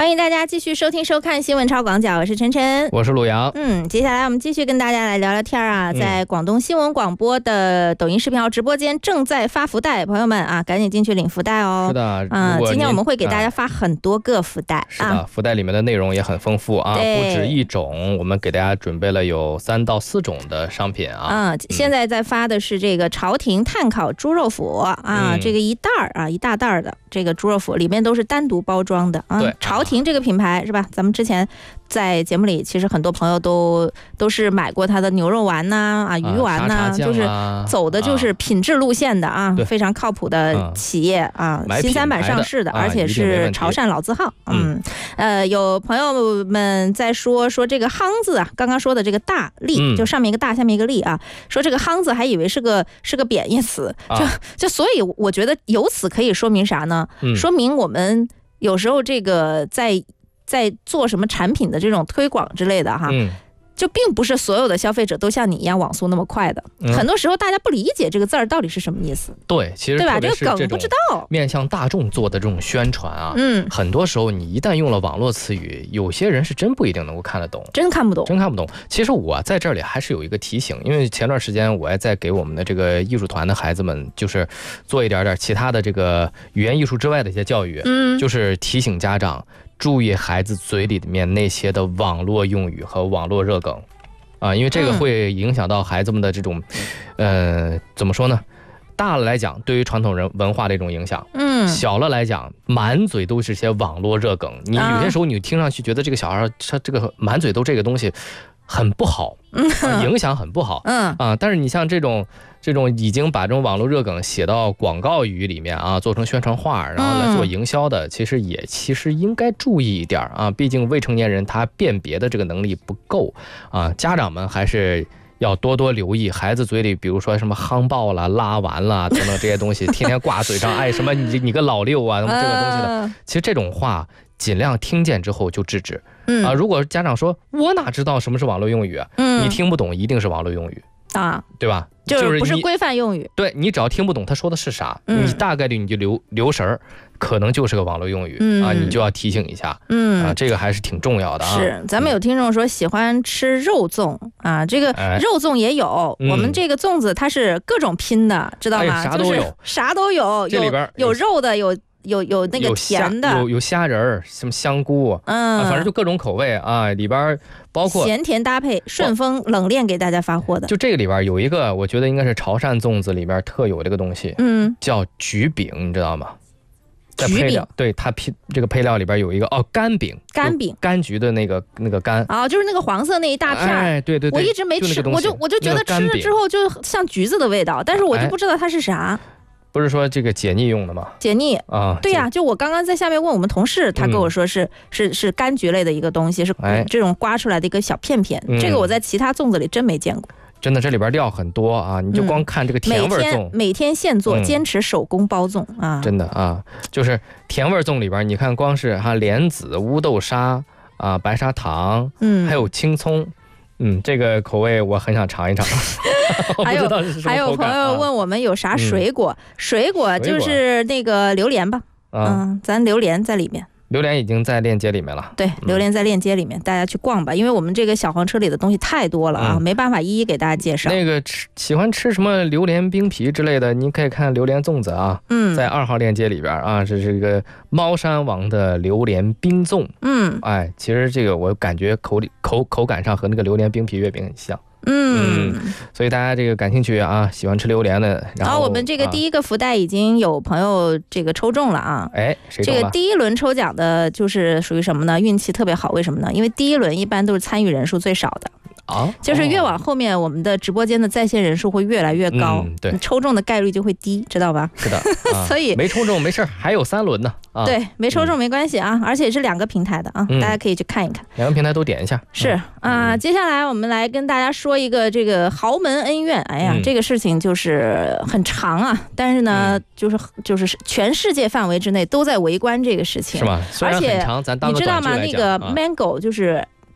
欢迎大家继续收听收看新闻超广角，我是晨晨， 我是陆阳。 接下来我们继续跟大家来聊聊天啊。在广东新闻广播的抖音视频号直播间正在发福袋，朋友们啊，赶紧进去领福袋哦。 是的， 今天我们会给大家发很多个福袋。 是的，福袋里面的内容也很丰富啊，不止一种，我们给大家准备了有3到4种的商品啊。 现在在发的是这个朝廷炭烤猪肉脯啊，这个一大袋的这个猪肉脯里面都是单独包装的啊。 对， 朝廷这个品牌是吧？咱们之前在节目里其实很多朋友都是买过它的牛肉丸呐、鱼丸呐、就是走的就是品质路线的啊，非常靠谱的企业啊，新三板上市的，而且是潮汕老字号。有朋友们在说这个夯字啊，刚刚说的这个大利，就上面一个大下面一个利啊，说这个夯字还以为是个贬义词，就所以我觉得由此可以说明啥呢？说明我们有时候这个在做什么产品的这种推广之类的哈，就并不是所有的消费者都像你一样网速那么快的，很多时候大家不理解这个字儿到底是什么意思。 对，其实对吧？这个梗不知道。 面向大众做的这种宣传啊，很多时候你一旦用了网络词语，有些人是真不一定能够看得懂， 真看不懂。 其实我在这里还是有一个提醒，因为前段时间我还在给我们的这个艺术团的孩子们，就是做一点其他的这个语言艺术之外的一些教育，就是提醒家长注意孩子嘴里面那些的网络用语和网络热梗啊，因为这个会影响到孩子们的这种，怎么说呢？大了来讲，对于传统人文化的一种影响，小了来讲，满嘴都是些网络热梗。你有些时候你听上去觉得这个小孩他这个满嘴都这个东西很不好，影响很不好，但是你像这种已经把这种网络热梗写到广告语里面啊，做成宣传画，然后来做营销的，其实应该注意一点啊，毕竟未成年人他辨别的这个能力不够啊，家长们还是要多多留意孩子嘴里，比如说什么夯爆了、拉完了等等这些东西，天天挂嘴上，什么你个老六啊，这个东西的，其实这种话尽量听见之后就制止。如果家长说我哪知道什么是网络用语啊，你听不懂一定是网络用语啊，对吧？ 就是不是规范用语。 对，你只要听不懂他说的是啥，你大概率你就留神儿，可能就是个网络用语啊，你就要提醒一下。这个还是挺重要的啊。 是，咱们有听众说喜欢吃肉粽啊，这个肉粽也有，我们这个粽子它是各种拼的，知道吗？ 啥都有， 就是啥都有， 这里边有肉的，有那个甜的， 有虾仁儿，什么香菇，反正就各种口味啊，里边包括咸甜搭配，顺丰冷链给大家发货的。 就这个里边有一个，我觉得应该是潮汕粽子里边特有这个东西，叫橘饼，你知道吗？ 橘饼， 对，它这个配料里边有一个干饼，柑橘的那个柑啊，就是那个黄色那一大片。 对， 我一直没吃，我就觉得吃了之后就像橘子的味道，但是我就不知道它是啥。 不是说这个解腻用的吗？ 解腻啊，对呀，就我刚刚在下面问我们同事，他跟我说是柑橘类的一个东西，是这种刮出来的一个小片片，这个我在其他粽子里真没见过。真的，这里边料很多啊，你就光看这个甜味粽， 每天现做，坚持手工包粽啊， 真的啊，就是甜味粽里边，你看光是莲子、乌豆沙啊、白砂糖，还有青葱。这个口味我很想尝一尝。 还有朋友问我们有啥水果，水果就是那个榴莲吧，咱榴莲在里面。 榴莲已经在链接里面了， 对，榴莲在链接里面，大家去逛吧，因为我们这个小黄车里的东西太多了啊，没办法一一给大家介绍。 那个喜欢吃什么榴莲冰皮之类的，你可以看榴莲粽子啊，在2号链接里边啊，这是一个猫山王的榴莲冰粽，其实这个我感觉口感上和那个榴莲冰皮月饼很像。所以大家这个感兴趣啊，喜欢吃榴莲的，然后我们这个第一个福袋已经有朋友这个抽中了啊， 谁中了？ 这个第一轮抽奖的就是属于什么呢？运气特别好，为什么呢？因为第一轮一般都是参与人数最少的。就是越往后面，我们的直播间的在线人数会越来越高，对，你抽中的概率就会低，知道吧？ 是的， 所以没抽中没事，还有3轮呢。 对，没抽中没关系啊，而且是2个平台的啊，大家可以去看一看。 2个平台都点一下。 是啊，接下来我们来跟大家说一个这个豪门恩怨。哎呀，这个事情就是很长啊，但是呢，就是全世界范围之内都在围观这个事情， 是吗？ 而且你知道吗？那个 Mango 就是。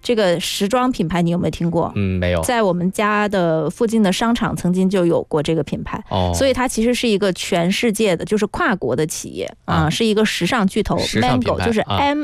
这个时装品牌你有没有听过？ 没有。 在我们家的附近的商场曾经就有过这个品牌，所以它其实是一个全世界的，就是跨国的企业啊，是一个时尚巨头 Mango， 就是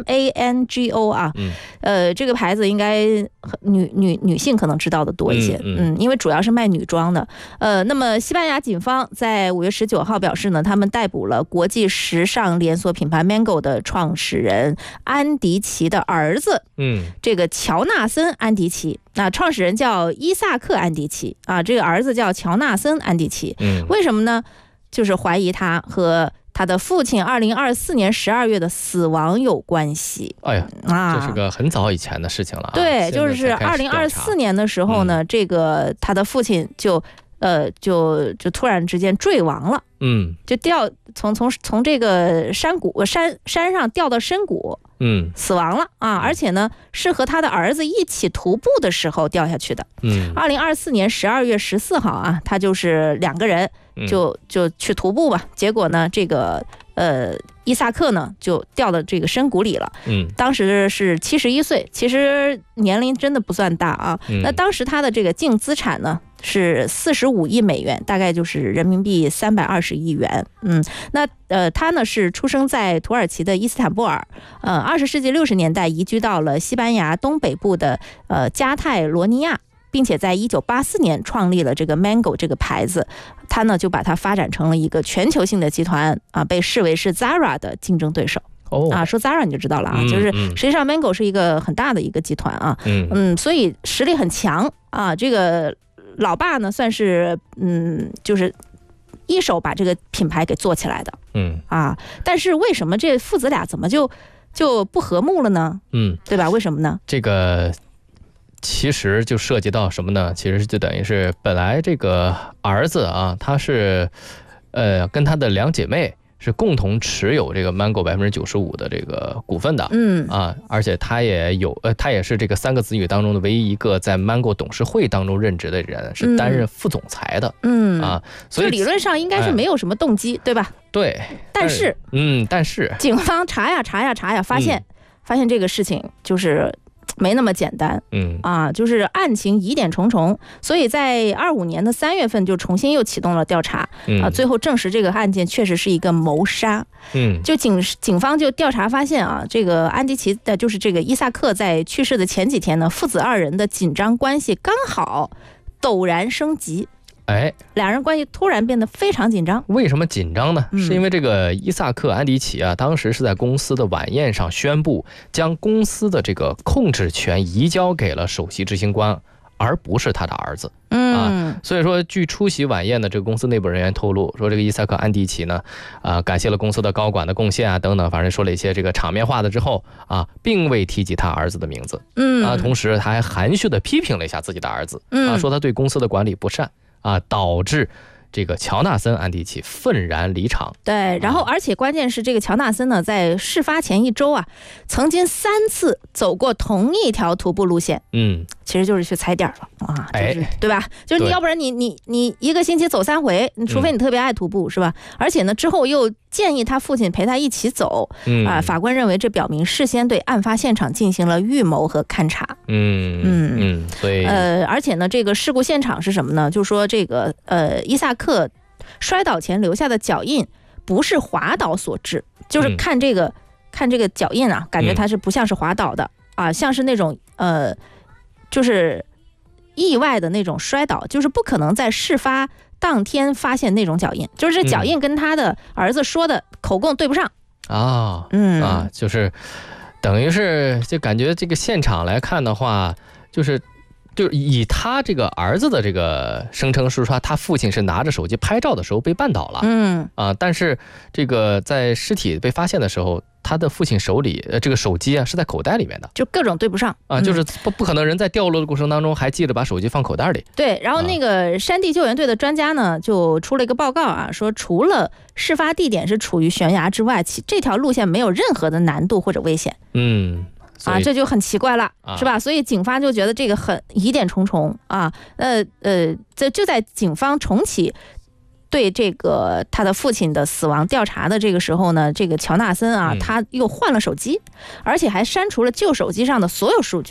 MANGO 啊。这个牌子应该女性可能知道的多一些，因为主要是卖女装的。那么西班牙警方在5月19号表示呢，他们逮捕了国际时尚连锁品牌 Mango 的创始人安迪奇的儿子，这个乔纳森·安迪奇。那创始人叫伊萨克·安迪奇啊，这个儿子叫乔纳森·安迪奇。为什么呢？就是怀疑他和他的父亲2024年12月的死亡有关系。 哎呀，这是个很早以前的事情了。 对，就是2024年的时候呢，这个他的父亲就突然之间坠亡了。就从这个山上掉到深谷。死亡了啊！而且呢，是和他的儿子一起徒步的时候掉下去的。2024年12月14号啊，他就是2个人就去徒步吧。结果呢，这个伊萨克呢就掉到这个深谷里了。当时是71岁，其实年龄真的不算大啊。那当时他的这个净资产呢是45亿美元，大概就是人民币320亿元。那他呢是出生在土耳其的伊斯坦布尔，20世纪60年代移居到了西班牙东北部的加泰罗尼亚，并且在1984年创立了这个 Mango 这个牌子。他呢就把它发展成了一个全球性的集团啊，被视为是 Zara 的竞争对手。说 Zara 你就知道了啊，就是实际上 Mango 是一个很大的一个集团啊。所以实力很强啊。这个老爸呢算是就是一手把这个品牌给做起来的。但是为什么这父子俩怎么就不和睦了呢？对吧？为什么呢？ 这个其实就涉及到什么呢？其实就等于是本来这个儿子啊，他是跟他的2姐妹是共同持有这个 Mango 95%的这个股份的。而且他也是这个3个子女当中的唯一一个在 Mango 董事会当中任职的人，是担任副总裁的。所以理论上应该是没有什么动机，对吧？ 对。 但是警方查呀，发现这个事情就是没那么简单。就是案情疑点重重，所以在25年的3月份就重新又启动了调查。最后证实这个案件确实是一个谋杀。就警方就调查发现啊，这个安迪奇的就是这个伊萨克在去世的前几天呢，父子2人的紧张关系刚好陡然升级。2人关系突然变得非常紧张。 为什么紧张呢？是因为这个伊萨克·安迪奇啊，当时是在公司的晚宴上宣布将公司的这个控制权移交给了首席执行官，而不是他的儿子。所以说据出席晚宴的这个公司内部人员透露说，这个伊萨克·安迪奇呢感谢了公司的高管的贡献啊等等，反正说了一些这个场面话的之后啊，并未提及他儿子的名字。同时他还含蓄地批评了一下自己的儿子，说他对公司的管理不善导致这个乔纳森·安迪奇愤然离场。 对，然后而且关键是这个乔纳森呢，在事发前1周啊，曾经3次走过同一条徒步路线。其实就是去踩点了啊，对吧？就是你要不然你1个星期走3回，除非你特别爱徒步，是吧？而且呢，之后又建议他父亲陪他一起走。法官认为这表明事先对案发现场进行了预谋和勘察。 所以而且呢，这个事故现场是什么呢？就是说这个伊萨克摔倒前留下的脚印不是滑倒所致，就是看这个脚印啊，感觉他是不像是滑倒的像是那种就是意外的那种摔倒，就是不可能在事发当天发现那种脚印，就是这脚印跟他的儿子说的口供对不上就是等于是就感觉这个现场来看的话，就是以他这个儿子的这个声称是说他父亲是拿着手机拍照的时候被绊倒了。但是这个在尸体被发现的时候，他的父亲手里这个手机是在口袋里面的， 就各种对不上就是不可能人在掉落的过程当中还记着把手机放口袋里。 对，然后那个山地救援队的专家呢就出了一个报告说除了事发地点是处于悬崖之外，这条路线没有任何的难度或者危险。这就很奇怪了，是吧？所以警方就觉得这个很疑点重重就在警方重启对这个他的父亲的死亡调查的这个时候呢，这个乔纳森他又换了手机，而且还删除了旧手机上的所有数据。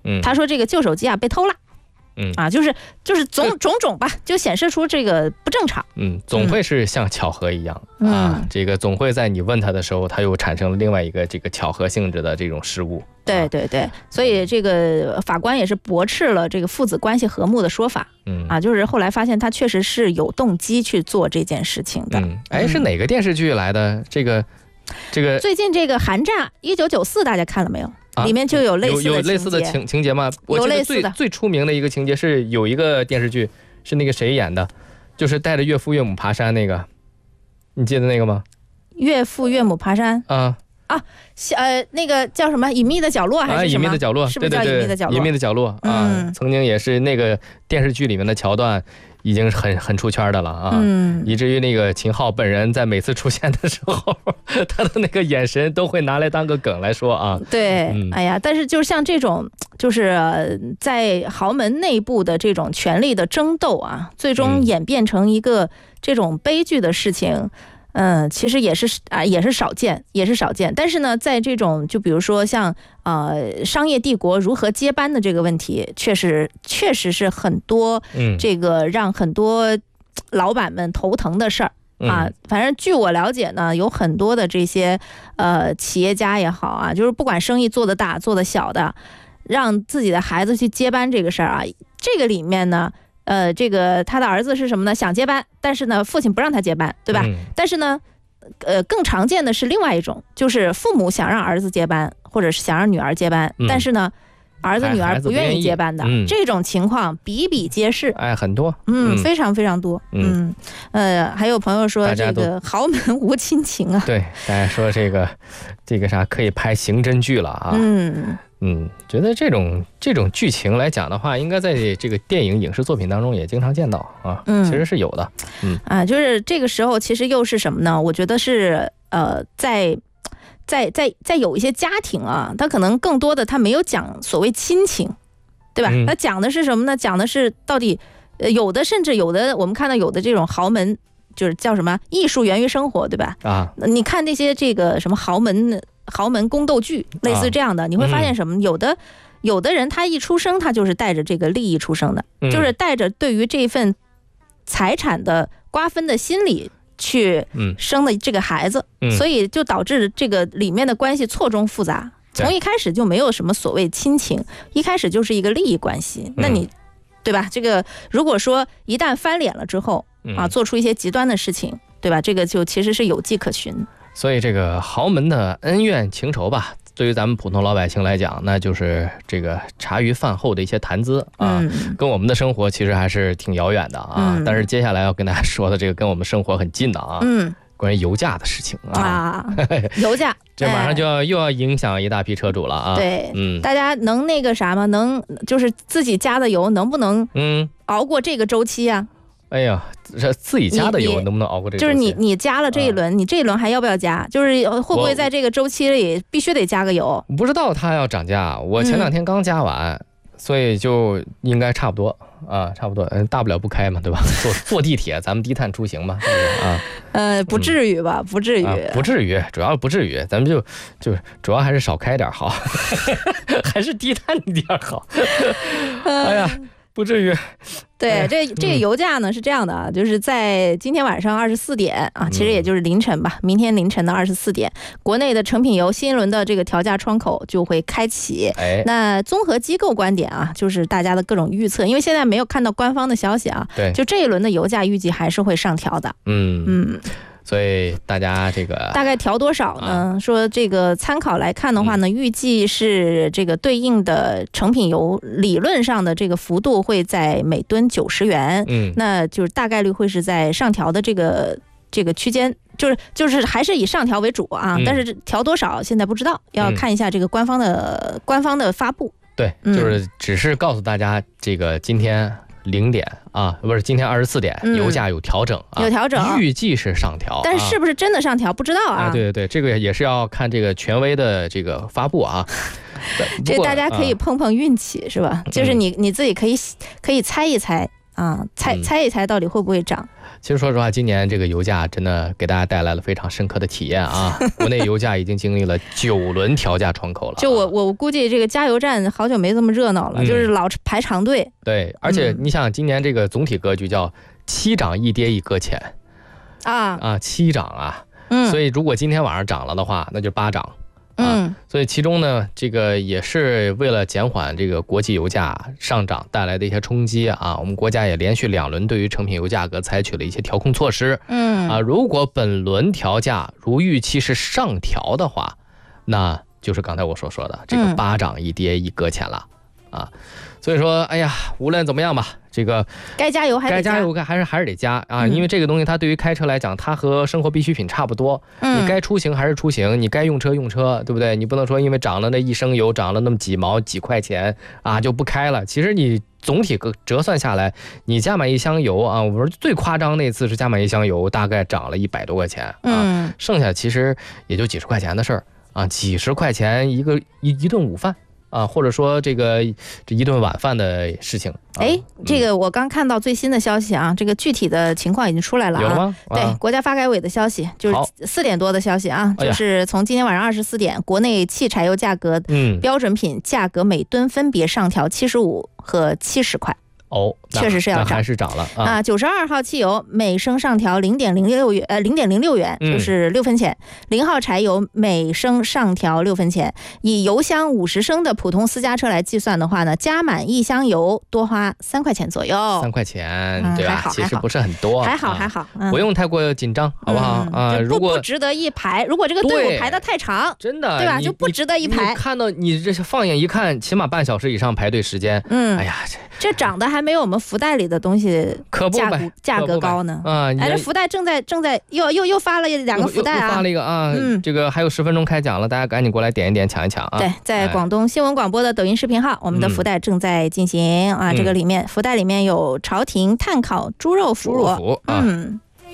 他说这个旧手机啊被偷了。就是种种吧，就显示出这个不正常。 总会是像巧合一样这个总会在你问他的时候，他又产生了另外一个这个巧合性质的这种失误。 对对对，所以这个法官也是驳斥了这个父子关系和睦的说法。就是后来发现他确实是有动机去做这件事情的。 是哪个电视剧来的？这个最近这个《寒战1994》，大家看了没有？里面就有类似的情节吗？我记得最出名的一个情节是有一个电视剧是那个谁演的，就是带着岳父岳母爬山那个，你记得那个吗？ 岳父岳母爬山那个叫什么？隐秘的角落还是什么？ 隐秘的角落， 是不是叫隐秘的角落？ 隐秘的角落曾经也是那个电视剧里面的桥段。已经很出圈的了以至于那个秦昊本人在每次出现的时候，他的那个眼神都会拿来当个梗来说对，但是就像这种，就是在豪门内部的这种权力的争斗最终演变成一个这种悲剧的事情。其实也是少见，但是呢，在这种就比如说像商业帝国如何接班的这个问题，确实是很多这个让很多老板们头疼的事儿反正据我了解呢，有很多的这些企业家也好就是不管生意做得大做得小的，让自己的孩子去接班这个事儿这个里面呢。这个他的儿子是什么呢？想接班，但是呢，父亲不让他接班，对吧？但是呢，更常见的是另外一种，就是父母想让儿子接班，或者是想让女儿接班，但是呢，儿子女儿不愿意接班的这种情况比比皆是。 很多， 非常非常多。还有朋友说这个豪门无亲情对，大家说这个啥可以拍刑侦剧了觉得这种剧情来讲的话，应该在这个电影影视作品当中也经常见到其实是有的。 就是这个时候其实又是什么呢？我觉得是在有一些家庭他可能更多的他没有讲所谓亲情，对吧？他讲的是什么呢？讲的是到底甚至有的我们看到有的这种豪门，就是叫什么艺术源于生活，对吧？你看那些这个什么豪门宫斗剧，类似这样的，你会发现什么？有的人他一出生他就是带着这个利益出生的，就是带着对于这份财产的瓜分的心理去生的这个孩子，所以就导致这个里面的关系错综复杂，从一开始就没有什么所谓亲情，一开始就是一个利益关系。那你对吧？这个如果说一旦翻脸了之后做出一些极端的事情，对吧？这个就其实是有迹可循。 所以这个豪门的恩怨情仇吧，对于咱们普通老百姓来讲，那就是这个茶余饭后的一些谈资跟我们的生活其实还是挺遥远的但是接下来要跟大家说的这个跟我们生活很近的关于油价的事情油价这马上就又要影响一大批车主了对，大家能那个啥吗？能就是自己加的油能不能熬过这个周期哎呀，这自己加的油能不能熬过这个周期？ 就是你加了这一轮，你这一轮还要不要加？就是会不会在这个周期里必须得加个油？ 不知道它要涨价，我前2天刚加完，所以就应该差不多差不多，大不了不开嘛，对吧？坐地铁，咱们低碳出行嘛， 不至于吧？不至于， 不至于，主要不至于，咱们就主要还是少开点好，还是低碳一点好。哎呀。不至于， 对，这个油价呢是这样的就是在今天晚上24点其实也就是凌晨吧，明天凌晨的24点，国内的成品油新一轮的这个调价窗口就会开启。那综合机构观点就是大家的各种预测，因为现在没有看到官方的消息对， 就这一轮的油价预计还是会上调的。 所以大家这个大概调多少呢？说这个参考来看的话呢，预计是这个对应的成品油理论上的这个幅度会在每吨90元，那就是大概率会是在上调的这个区间，就是还是以上调为主但是调多少现在不知道，要看一下这个官方的发布。 对，就是只是告诉大家这个今天0点不是今天24点，油价有调整有调整， 预计是上调， 但是是不是真的上调不知道对对对，这个也是要看这个权威的这个发布这大家可以碰碰运气是吧？就是你自己可以猜一猜猜一猜到底会不会涨。 其实说实话，今年这个油价真的给大家带来了非常深刻的体验啊！国内油价已经经历了9轮调价窗口了。 就我估计这个加油站好久没这么热闹了，就是老排长队。 对，而且你想，今年这个总体格局叫7涨1跌1搁浅，7涨啊。所以如果今天晚上涨了的话，那就8涨。所以其中呢，这个也是为了减缓这个国际油价上涨带来的一些冲击啊，我们国家也连续2轮对于成品油价格采取了一些调控措施。如果本轮调价如预期是上调的话，那就是刚才我所说的这个8涨1跌1搁浅了啊。所以说，哎呀，无论怎么样吧，这个该加油还是得加啊，因为这个东西它对于开车来讲，它和生活必需品差不多。你该出行还是出行，你该用车用车，对不对？你不能说因为涨了那1升油，涨了那么几毛几块钱啊就不开了。其实你总体折算下来，你加满1箱油啊，我说最夸张那次是加满1箱油大概涨了100多块钱啊，剩下其实也就几十块钱的事儿啊，几十块钱一顿午饭。或者说这一顿晚饭的事情。 这个我刚看到最新的消息啊，这个具体的情况已经出来了啊。 有了吗？ 对，国家发改委的消息，就是4点多的消息啊，就是从今天晚上24点，国内汽柴油价格标准品价格每吨分别上调75和70块。确实是要涨， 还是涨了啊！92号汽油每升上调0.06元，就是6分钱；0号柴油每升上调6分钱。以油箱50升的普通私家车来计算的话呢，加满1箱油多花3块钱左右。 3块钱，对吧？其实不是很多， 还好， 不用太过紧张，好不好啊？如果不值得一排，如果这个队伍排得太长， 真的， 对吧？就不值得一排。 看到你这放眼一看，起码半小时以上排队时间，哎呀， 这涨的还没有我们福袋里的东西价格高呢啊！ 这福袋正在又发了2个福袋啊， 又发了一个啊，这个还有10分钟开奖了，大家赶紧过来点一点抢一抢啊！ 对，在广东新闻广播的抖音视频号，我们的福袋正在进行啊，这个里面福袋里面有朝廷炭烤猪肉脯啊。